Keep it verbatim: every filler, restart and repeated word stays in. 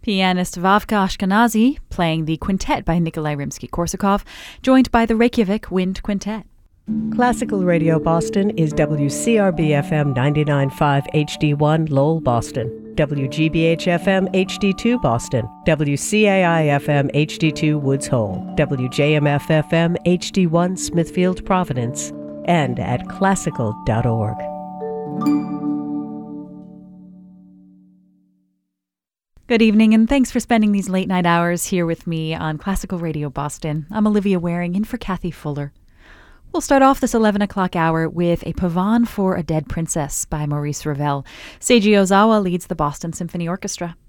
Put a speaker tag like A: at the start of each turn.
A: Pianist Vavka Ashkenazi playing the quintet by Nikolai Rimsky-Korsakov, joined by the Reykjavik Wind Quintet.
B: Classical Radio Boston is W C R B F M ninety-nine point five H D one Lowell, Boston, W G B H F M H D two Boston, W C A I F M H D two Woods Hole, W J M F F M H D one Smithfield, Providence, and at classical dot org.
A: Good evening, and thanks for spending these late night hours here with me on Classical Radio Boston. I'm Olivia Waring, in for Kathy Fuller. We'll start off this eleven o'clock hour with A Pavane for a Dead Princess by Maurice Ravel. Seiji Ozawa leads the Boston Symphony Orchestra.